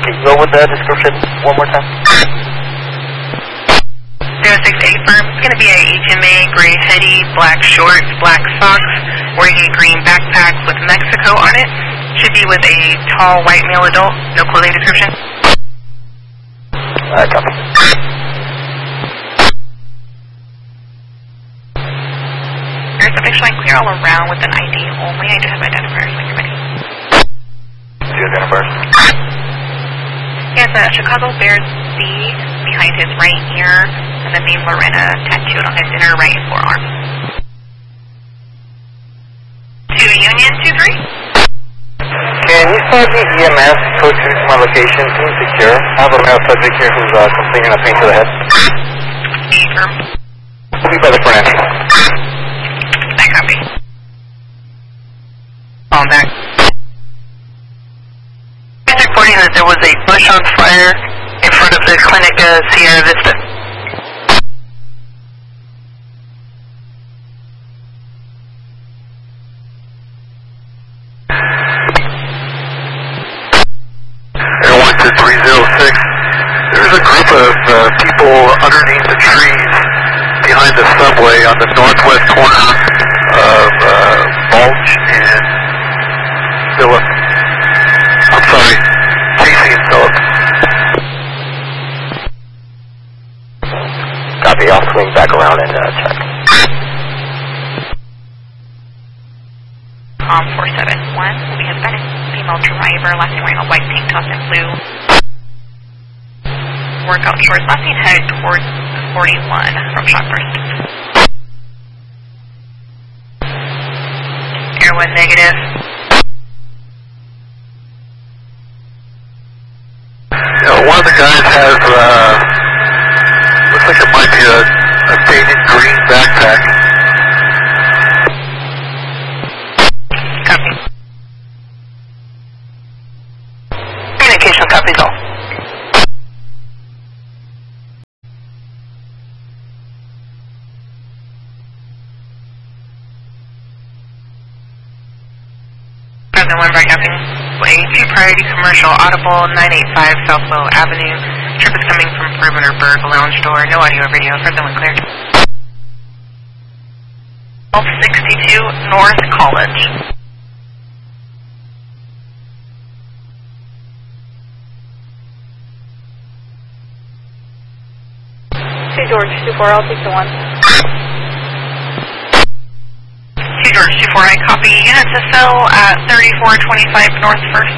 Can you go with the description one more time? 068 firm. It's going to be a HMA, gray hoodie, black shorts, black socks, wearing a green backpack with Mexico on it. Should be with a tall white male adult. No clothing description. Alright, copy. There's a visual line clear all around with an ID only. I do have identifiers when you're ready. Do you identifiers? He has a Chicago Bears C behind his right ear and the name Lorena tattooed on his inner right forearm. 2 Union 23. Can you start the EMS code to my location? Team secure. I have a male subject here who's complaining of pain to the head. Affirm. We'll be by the front entrance. I copy. On back. He's reporting that there was a bush on fire in front of the clinic Sierra Vista. Air 1 to 306. There's a group of people underneath the trees behind the subway on the northwest corner of Balch and Phillip. I'm sorry, Casey and Phillip. Copy, I'll swing back around and check. 471. We have got a female driver, last name wearing a white tank top and blue workout shorts. Last name headed towards 41 from Shockburst. Air 1 negative. One of the guys has, looks like it might be a faded green backpack. Copy. Communication copies all. President Wimberg having a 2 priority commercial audible 985 South Low Avenue. Trip is coming from Perimeter Berg Lounge Door. No audio or video. President cleared. 1262 North College. George 24, I'll take the 1. 2 George 24, I copy. Units to fill at 3425 North 1st.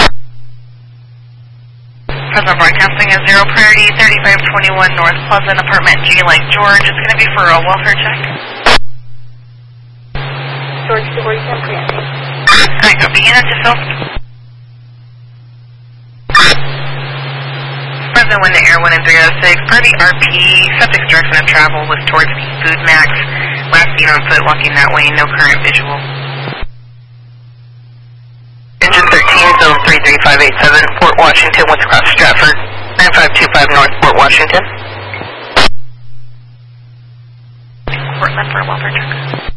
Present broadcasting is 0 priority 3521 North Pleasant, apartment G like George. It's going to be for a welfare check. George 24, you can preempt. I copy. Units to fill. Present Wind to Air 1 and 306. Per the RP, subject's direction of travel was towards the Food Max. Last seen on foot walking that way, no current visual. Engine 13, zone 33587, Fort Washington, West Cross Stratford, 9525 North Fort Washington. Portland for a welfare check.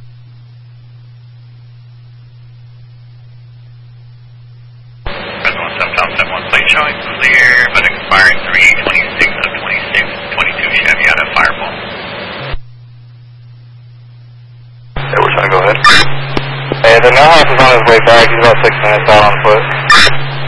President 771 plate showing clear, but expiring 326 of 26, 22 Chevy out of Fireball. Yeah, we're trying to go ahead. Hey, the Millhouse is on his way back. He's about 6 minutes out on foot.